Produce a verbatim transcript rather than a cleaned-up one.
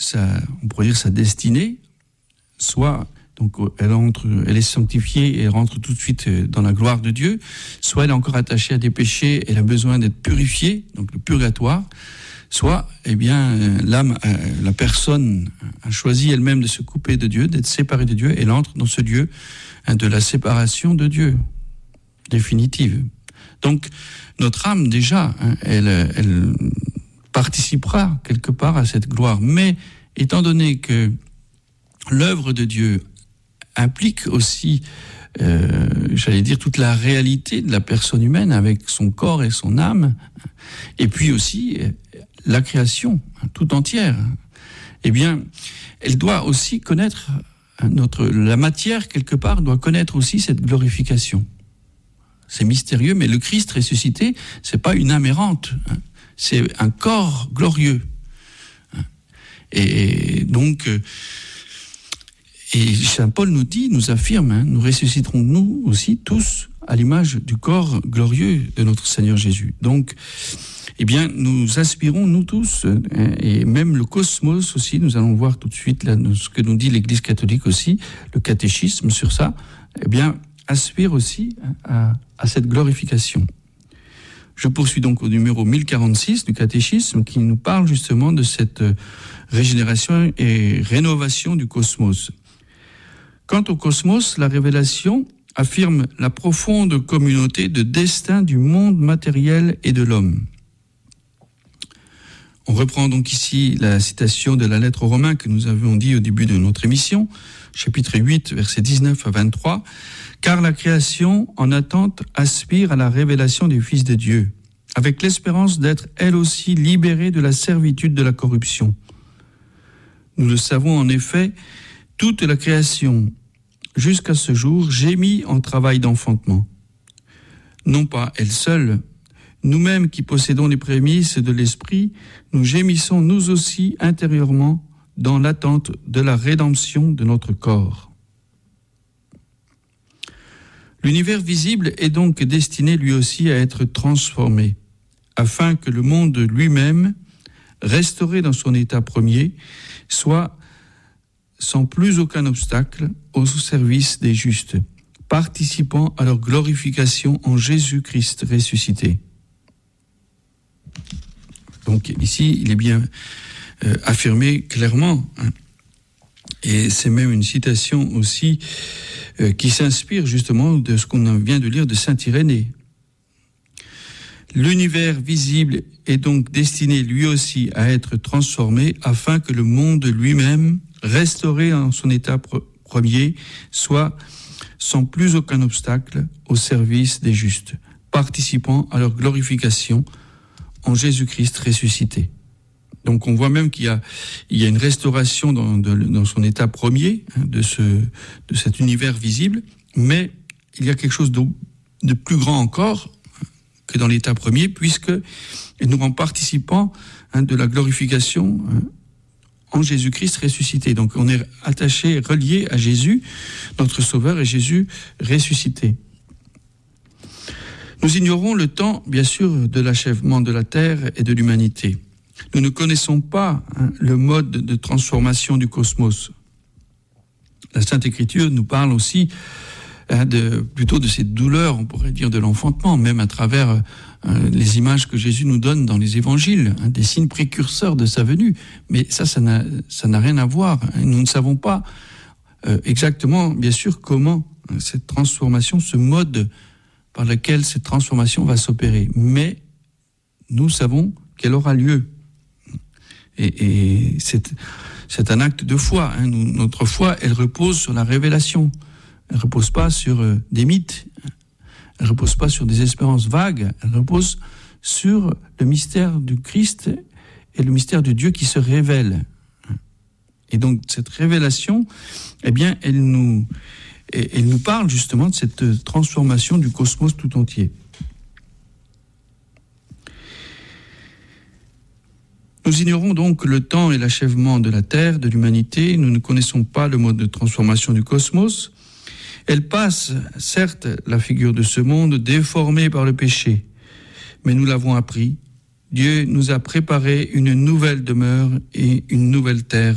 sa, on pourrait dire sa destinée, soit donc elle entre, elle est sanctifiée et rentre tout de suite dans la gloire de Dieu, soit elle est encore attachée à des péchés, elle a besoin d'être purifiée, donc le purgatoire, soit, eh bien, l'âme, la personne a choisi elle-même de se couper de Dieu, d'être séparée de Dieu, elle entre dans ce lieu hein, de la séparation de Dieu, définitive. Donc, notre âme, déjà, hein, elle, elle participera quelque part à cette gloire, mais étant donné que l'œuvre de Dieu implique aussi, euh, j'allais dire, toute la réalité de la personne humaine avec son corps et son âme, et puis aussi la création tout entière, eh bien, elle doit aussi connaître, notre, la matière, quelque part, doit connaître aussi cette glorification. C'est mystérieux, mais le Christ ressuscité, c'est pas une âme errante, hein, c'est un corps glorieux. Et donc, et Saint Paul nous dit, nous affirme, hein, nous ressusciterons nous aussi tous à l'image du corps glorieux de notre Seigneur Jésus. Donc, eh bien, nous aspirons, nous tous, hein, et même le cosmos aussi, nous allons voir tout de suite là, ce que nous dit l'Église catholique aussi, le catéchisme sur ça, eh bien, aspire aussi à, à cette glorification. Je poursuis donc au numéro mille quarante-six du catéchisme qui nous parle justement de cette régénération et rénovation du cosmos. Quant au cosmos, la révélation affirme la profonde communauté de destin du monde matériel et de l'homme. On reprend donc ici la citation de la lettre aux Romains que nous avions dit au début de notre émission, chapitre huit, versets dix-neuf à vingt-trois, « Car la création, en attente, aspire à la révélation des fils de Dieu, avec l'espérance d'être elle aussi libérée de la servitude de la corruption. Nous le savons en effet, toute la création, jusqu'à ce jour, gémit en travail d'enfantement. Non pas elle seule, nous-mêmes qui possédons les prémices de l'esprit, nous gémissons nous aussi intérieurement dans l'attente de la rédemption de notre corps. » L'univers visible est donc destiné lui aussi à être transformé, afin que le monde lui-même, restauré dans son état premier, soit sans plus aucun obstacle au service des justes, participant à leur glorification en Jésus-Christ ressuscité. Donc ici, il est bien euh, affirmé clairement, hein, et c'est même une citation aussi euh, qui s'inspire justement de ce qu'on vient de lire de saint Irénée. L'univers visible est donc destiné lui aussi à être transformé afin que le monde lui-même, restauré en son état pre- premier, soit sans plus aucun obstacle au service des justes, participant à leur glorification en Jésus-Christ ressuscité. Donc on voit même qu'il y a, il y a une restauration dans, de, dans son état premier, hein, de, ce, de cet univers visible, mais il y a quelque chose de, de plus grand encore que dans l'état premier, puisque il nous rend participants hein, de la glorification hein, en Jésus-Christ ressuscité. Donc on est attaché, relié à Jésus, notre Sauveur, et Jésus ressuscité. Nous ignorons le temps, bien sûr, de l'achèvement de la terre et de l'humanité. Nous ne connaissons pas hein, le mode de transformation du cosmos. La Sainte Écriture nous parle aussi hein, de, plutôt de ces douleurs, on pourrait dire, de l'enfantement, même à travers euh, les images que Jésus nous donne dans les évangiles, hein, des signes précurseurs de sa venue. Mais ça, ça n'a, ça n'a rien à voir. Hein. Nous ne savons pas euh, exactement, bien sûr, comment hein, cette transformation, ce mode par lequel cette transformation va s'opérer. Mais nous savons qu'elle aura lieu. Et, et c'est, c'est un acte de foi. Hein. Nous, notre foi, elle repose sur la révélation. Elle ne repose pas sur euh, des mythes. Elle ne repose pas sur des espérances vagues. Elle repose sur le mystère du Christ et le mystère de Dieu qui se révèle. Et donc, cette révélation, eh bien, elle nous... Et elle nous parle justement de cette transformation du cosmos tout entier. Nous ignorons donc le temps et l'achèvement de la Terre, de l'humanité. Nous ne connaissons pas le mode de transformation du cosmos. Elle passe, certes, la figure de ce monde déformé par le péché, mais nous l'avons appris. Dieu nous a préparé une nouvelle demeure et une nouvelle terre